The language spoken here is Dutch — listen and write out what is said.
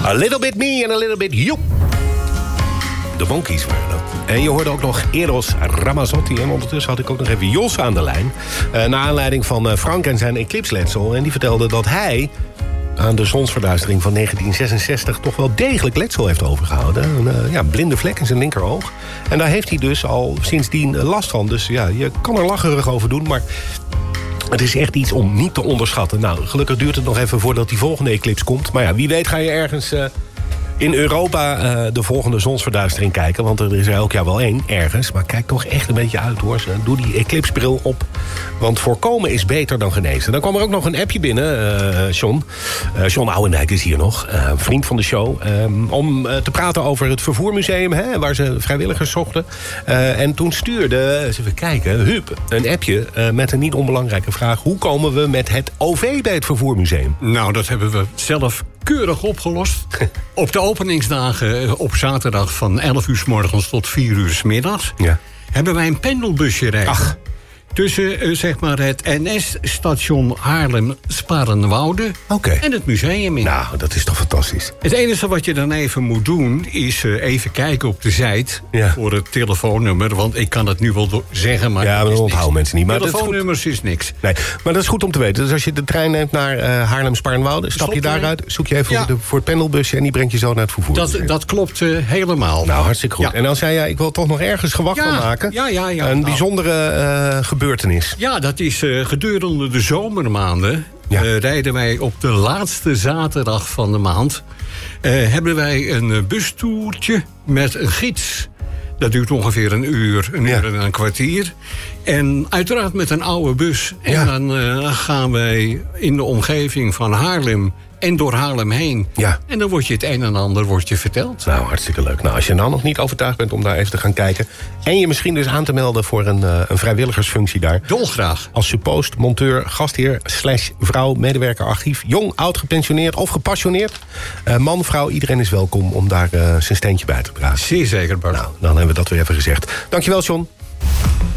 A little bit me and a little bit you. De Monkees waren dat. En je hoorde ook nog Eros Ramazzotti. En ondertussen had ik ook nog even Jos aan de lijn. Naar aanleiding van Frank en zijn eclipsletsel. En die vertelde dat hij aan de zonsverduistering van 1966... toch wel degelijk letsel heeft overgehouden. Een blinde vlek in zijn linkeroog. En daar heeft hij dus al sindsdien last van. Dus ja, je kan er lacherig over doen, maar het is echt iets om niet te onderschatten. Nou, gelukkig duurt het nog even voordat die volgende eclips komt. Maar ja, wie weet ga je ergens in Europa de volgende zonsverduistering kijken. Want er is er elk jaar wel één, ergens. Maar kijk toch echt een beetje uit, hoor. Doe die eclipsbril op. Want voorkomen is beter dan genezen. Dan kwam er ook nog een appje binnen, John. John Ouwendijk is hier nog, vriend van de show. Om te praten over het vervoermuseum, waar ze vrijwilligers zochten. En toen stuurde, eens even kijken, Huub een appje met een niet onbelangrijke vraag. Hoe komen we met het OV bij het vervoermuseum? Nou, dat hebben we zelf keurig opgelost. Op de openingsdagen op zaterdag van 11 uur 's morgens tot 4 uur 's middags... hebben wij een pendelbusje rijden. Ach. Tussen zeg maar het NS-station Haarlem-Sparenwoude en het museum in. Nou, dat is toch fantastisch. Het enige wat je dan even moet doen is even kijken op de site voor het telefoonnummer. Want ik kan het nu wel zeggen, maar ja, maar dat onthouden mensen niet. Maar telefoonnummers is niks. Nee, maar dat is goed om te weten. Dus als je de trein neemt naar Haarlem-Sparenwoude, stap je daaruit, zoek je even voor het pendelbusje en die brengt je zo naar het vervoer. Dat klopt helemaal. Nou, hartstikke goed. Ja. En dan zei jij, ik wil toch nog ergens gewag van maken. Ja. Een bijzondere gebeurtenis. Ja, dat is gedurende de zomermaanden. Rijden wij op de laatste zaterdag van de maand. Hebben wij een bustoertje met een gids. Dat duurt ongeveer een uur en een kwartier. En uiteraard met een oude bus. En dan gaan wij in de omgeving van Haarlem en door Haarlem heen. Ja. En dan wordt je het een en ander verteld. Nou, hartstikke leuk. Nou, als je nou nog niet overtuigd bent om daar even te gaan kijken, en je misschien dus aan te melden voor een vrijwilligersfunctie daar. Dolgraag. Als suppost, monteur, gastheer, /vrouw, medewerker archief. Jong, oud, gepensioneerd of gepassioneerd. Man, vrouw, iedereen is welkom om daar zijn steentje bij te dragen. Zeer zeker, Bart. Nou, dan hebben we dat weer even gezegd. Dankjewel, John.